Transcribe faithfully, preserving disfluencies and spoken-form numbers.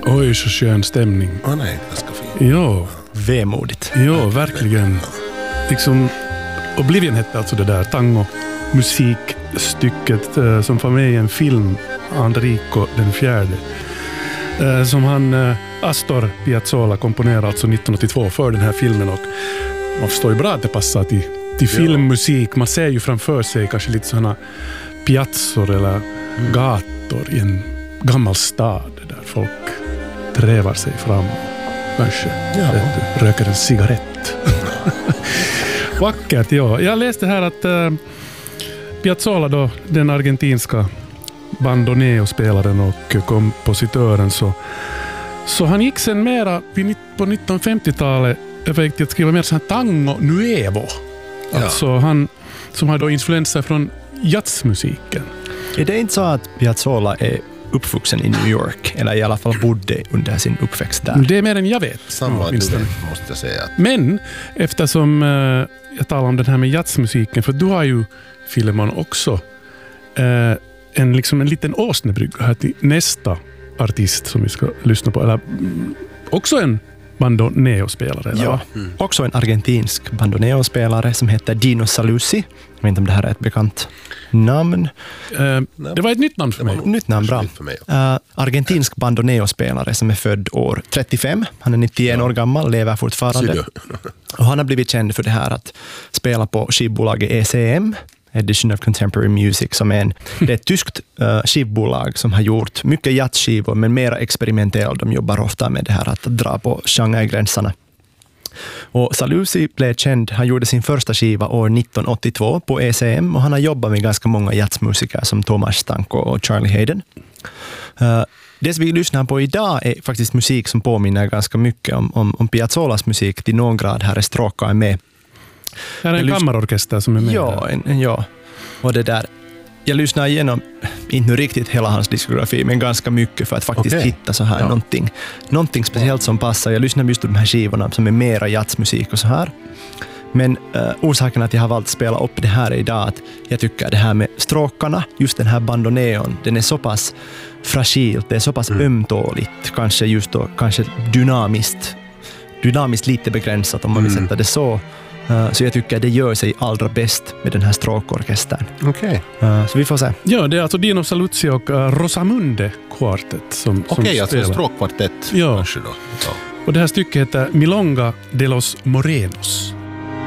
Oj, så skön stämning. Åh oh, nej, ganska fin. Ja. Vemodigt. Ja, verkligen. Liksom, Oblivion hette alltså det där tango-musikstycket eh, som var med i en film, Enrico den fjärde. Eh, som han, eh, Astor Piazzolla, komponerade alltså nittonhundraåttiotvå för den här filmen, och man förstår ju bra att det passar till, till filmmusik. Man ser ju framför sig kanske lite sådana piazzor eller mm. gator i en gammal stad där folk trävar sig fram. Kanske ja. du, röker en cigarett. Vackert, ja. Jag läste här att äh, Piazzolla då, den argentinska bandoneospelaren och kompositören, så, så han gick sen mera på nittonhundrafemtiotalet över till att skriva mer sån här tango nuevo. Ja. Alltså han som har då influenser från jazzmusiken. Är det inte så att Piazzolla är uppvuxen i New York, eller i alla fall bodde under sin uppväxt där? Det är mer än jag vet. Samma ja, du vet, måste jag säga. Men eftersom eh, jag talar om den här med jazzmusiken, för du har ju, Filemon, också eh, en, liksom en liten åsnebrygga här till nästa artist som vi ska lyssna på. Eller mm, också en bandoneospelare. Eller? Ja, mm. också en argentinsk bandoneospelare som heter Dino Saluzzi. Jag vet inte om det här är ett bekant namn. Uh, det var ett nytt namn för mig. Nytt namn, bra. För mig, uh, argentinsk bandoneospelare som är född år trettiofem. Han är nittioen ja. år gammal, lever fortfarande. Och han har blivit känd för det här att spela på skivbolaget E C M, Edition of Contemporary Music, som är en, det är ett tyskt uh, skivbolag som har gjort mycket jazzskivor, men mera experimentell. De jobbar ofta med det här att dra på genregränserna. Och Saluzzi blev känd, han gjorde sin första skiva år nittonhundraåttiotvå på E C M, och han har jobbat med ganska många jazzmusiker som Thomas Stanko och Charlie Hayden. Uh, det vi lyssnar på idag är faktiskt musik som påminner ganska mycket om, om, om Piazzolas musik till någon grad. Här är Strokka med. Här är en kammarorkester som är med. Ja, en, ja. Och det där. Jag lyssnar igenom, inte riktigt hela hans diskografi, men ganska mycket för att faktiskt okay. hitta så här ja. någonting, någonting speciellt som passar. Jag lyssnar just på de här skivorna som är mera jazzmusik och så här. Men uh, orsaken att jag har valt att spela upp det här idag, att jag tycker det här med stråkarna, just den här bandoneon, den är så pass fragilt, det är så pass mm. ömtåligt, kanske just då, kanske dynamiskt, dynamiskt lite begränsat om man vill sätta det så. Uh, så jag tycker det gör sig allra bäst med den här stråkorkestern. Okej. Okay. Uh, så vi får se. Ja, det är alltså Dino Saluzzi och uh, Rosamunde Quartet som, Okej, okay, alltså spelar. Stråkkvartett ja. kanske då. Ja. Och det här stycket heter Milonga de los Morenos.